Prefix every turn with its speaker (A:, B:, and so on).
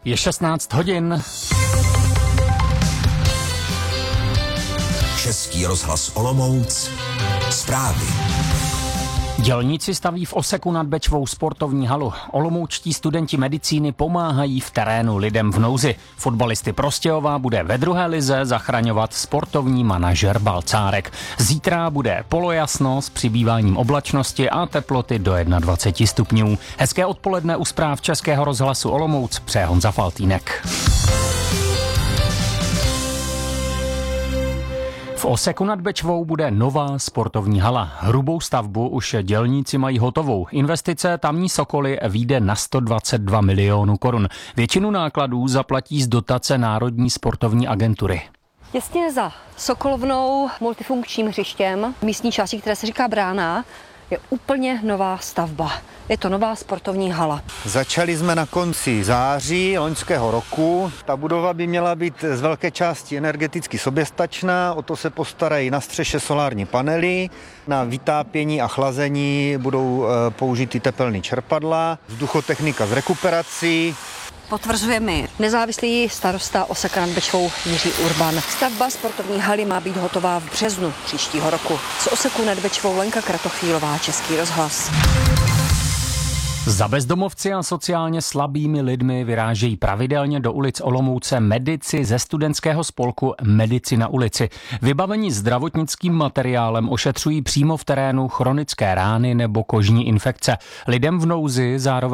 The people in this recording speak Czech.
A: Je 16 hodin.
B: Český rozhlas Olomouc. Zprávy.
A: Dělníci staví v Oseku nad Bečvou sportovní halu. Olomoučtí studenti medicíny pomáhají v terénu lidem v nouzi. Fotbalisty Prostějova bude ve druhé lize zachraňovat sportovní manažer Balcárek. Zítra bude polojasno s přibýváním oblačnosti a teploty do 21 stupňů. Hezké odpoledne u zpráv Českého rozhlasu Olomouc přeje Honza Faltýnek. V Oseku nad Bečvou bude nová sportovní hala. Hrubou stavbu už dělníci mají hotovou. Investice tamní Sokoly vyjde na 122 milionů korun. Většinu nákladů zaplatí z dotace Národní sportovní agentury.
C: Těsně za Sokolovnou multifunkčním hřištěm, místní částí, které se říká Brána, je úplně nová stavba. Je to nová sportovní hala.
D: Začali jsme na konci září loňského roku. Ta budova by měla být z velké části energeticky soběstačná, o to se postarají na střeše solární panely, na vytápění a chlazení budou použity tepelný čerpadla, vzduchotechnika s rekuperací.
C: Potvrzuje mi nezávislý starosta Oseka nad Bečvou Jiří Urban. Stavba sportovní haly má být hotová v březnu příštího roku. Z Oseku nad Bečvou Lenka Kratochvílová, Český rozhlas.
A: Za bezdomovci a sociálně slabými lidmi vyrážejí pravidelně do ulic Olomouce medici ze studentského spolku Medici na ulici. Vybavení zdravotnickým materiálem ošetřují přímo v terénu chronické rány nebo kožní infekce. Lidem v nouzi zároveň